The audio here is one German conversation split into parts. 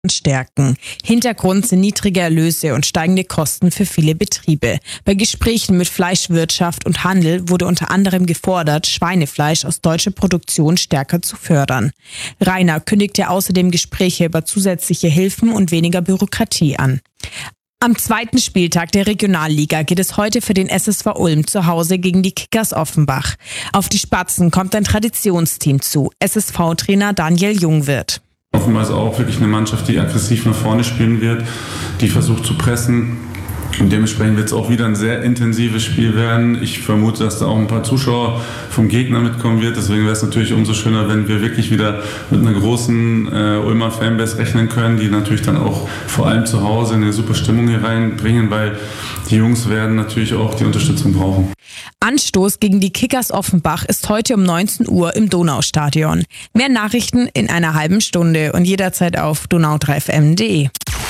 stärken. Hintergrund sind niedrige Erlöse und steigende Kosten für viele Betriebe. Bei Gesprächen mit Fleischwirtschaft und Handel wurde unter anderem gefordert, Schweinefleisch aus deutscher Produktion stärker zu fördern. Rainer kündigte außerdem Gespräche über zusätzliche Hilfen und weniger Bürokratie an. Am zweiten Spieltag der Regionalliga geht es heute für den SSV Ulm zu Hause gegen die Kickers Offenbach. Auf die Spatzen kommt ein Traditionsteam zu, SSV-Trainer Daniel Jungwirth. Offenbar ist auch wirklich eine Mannschaft, die aggressiv nach vorne spielen wird, die versucht zu pressen. Und dementsprechend wird es auch wieder ein sehr intensives Spiel werden. Ich vermute, dass da auch ein paar Zuschauer vom Gegner mitkommen wird. Deswegen wäre es natürlich umso schöner, wenn wir wirklich wieder mit einer großen Ulmer Fanbase rechnen können, die natürlich dann auch vor allem zu Hause eine super Stimmung hier reinbringen, weil die Jungs werden natürlich auch die Unterstützung brauchen. Anstoß gegen die Kickers Offenbach ist heute um 19 Uhr im Donaustadion. Mehr Nachrichten in einer halben Stunde und jederzeit auf donau3fm.de.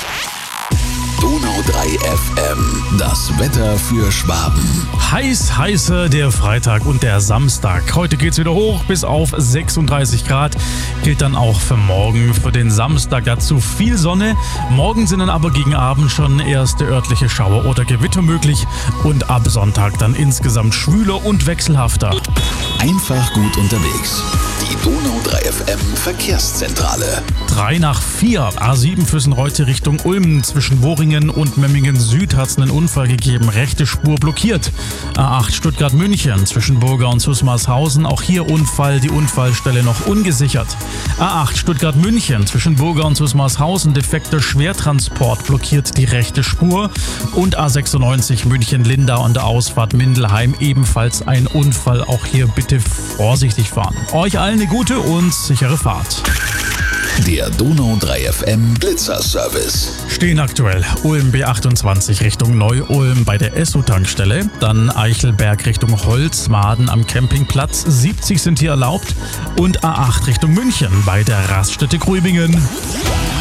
Donau 3 FM, das Wetter für Schwaben. Heißer der Freitag und der Samstag. Heute geht's wieder hoch bis auf 36 Grad. Gilt dann auch für morgen, für den Samstag. Dazu viel Sonne. Morgen sind dann aber gegen Abend schon erste örtliche Schauer oder Gewitter möglich. Und ab Sonntag dann insgesamt schwüler und wechselhafter. Einfach gut unterwegs. Die Donau 3 FM Verkehrszentrale. 3 nach 4. A7 Füssen-Reute Richtung Ulm. Zwischen Woringen und Memmingen Süd hat es einen Unfall gegeben. Rechte Spur blockiert. A8 Stuttgart-München zwischen Burger und Susmarshausen. Auch hier Unfall, die Unfallstelle noch ungesichert. A8 Stuttgart-München zwischen Burger und Susmarshausen. Defekter Schwertransport blockiert die rechte Spur. Und A96 München-Lindau an der Ausfahrt Mindelheim. Ebenfalls ein Unfall. Auch hier bitte vorsichtig fahren. Euch allen eine gute und sichere Fahrt. Der Donau 3 FM Blitzerservice. Stehen aktuell Ulm B28 Richtung Neu-Ulm bei der Esso-Tankstelle, dann Eichelberg Richtung Holzmaden am Campingplatz, 70 sind hier erlaubt und A8 Richtung München bei der Raststätte Grübingen.